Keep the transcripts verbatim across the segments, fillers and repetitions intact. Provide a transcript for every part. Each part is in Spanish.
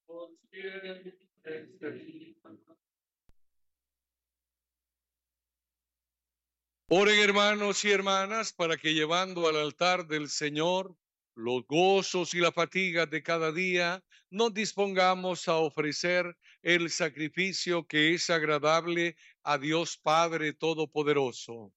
Oren, hermanos y hermanas, para que llevando al altar del Señor los gozos y las fatigas de cada día, nos dispongamos a ofrecer el sacrificio que es agradable a Dios Padre Todopoderoso.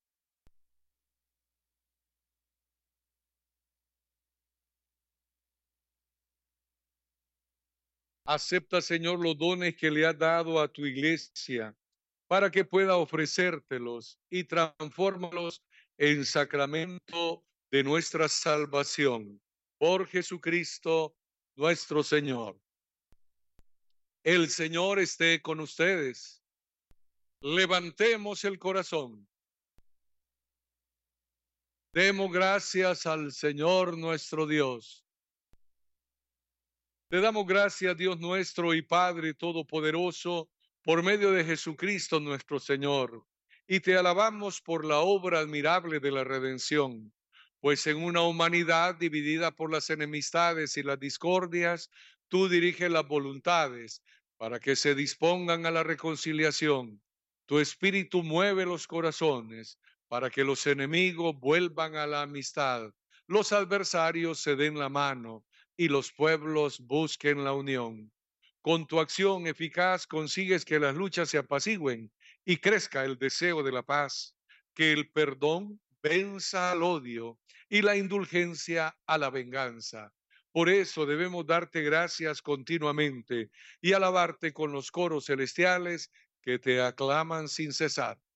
Acepta, Señor, los dones que le has dado a tu iglesia, para que pueda ofrecértelos y transfórmalos en sacramento de nuestra salvación. Por Jesucristo nuestro Señor. El Señor esté con ustedes. Levantemos el corazón. Demos gracias al Señor nuestro Dios. Te damos gracias, Dios nuestro y Padre Todopoderoso, por medio de Jesucristo nuestro Señor, y te alabamos por la obra admirable de la redención, pues en una humanidad dividida por las enemistades y las discordias, tú diriges las voluntades para que se dispongan a la reconciliación. Tu Espíritu mueve los corazones para que los enemigos vuelvan a la amistad, los adversarios se den la mano y los pueblos busquen la unión. Con tu acción eficaz consigues que las luchas se apacigüen y crezca el deseo de la paz, que el perdón venza al odio y la indulgencia a la venganza. Por eso debemos darte gracias continuamente y alabarte con los coros celestiales que te aclaman sin cesar.